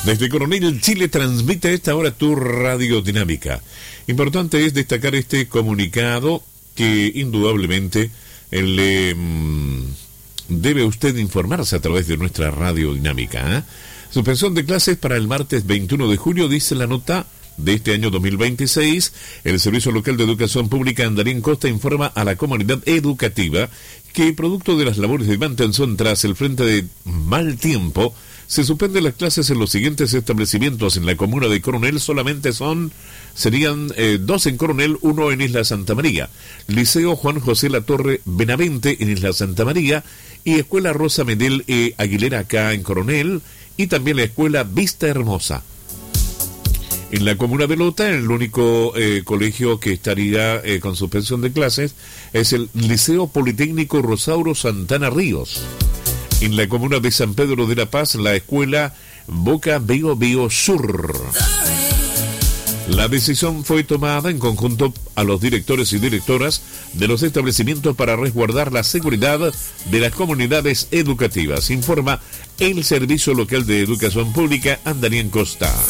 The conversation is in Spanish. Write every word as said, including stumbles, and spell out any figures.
Desde Coronel, Chile, transmite a esta hora tu Radio Dinámica. Importante es destacar este comunicado que indudablemente le mmm, debe usted informarse a través de nuestra Radio Dinámica. ¿eh? Suspensión de clases para el martes veintiuno de julio, dice la nota de este año dos mil veintiséis. El Servicio Local de Educación Pública Andarién Costa informa a la comunidad educativa que, producto de las labores de mantención tras el frente de mal tiempo, se suspenden las clases en los siguientes establecimientos en la comuna de Coronel. Solamente son, serían eh, dos en Coronel, uno en Isla Santa María. Liceo Juan José Latorre Benavente en Isla Santa María y Escuela Rosa Medel e Aguilera acá en Coronel, y también la Escuela Vista Hermosa. En la comuna de Lota, el único eh, colegio que estaría eh, con suspensión de clases es el Liceo Politécnico Rosauro Santana Ríos. En la comuna de San Pedro de la Paz, la escuela Boca Bio Bio Sur. La decisión fue tomada en conjunto a los directores y directoras de los establecimientos para resguardar la seguridad de las comunidades educativas, informa el Servicio Local de Educación Pública Andarién Costa.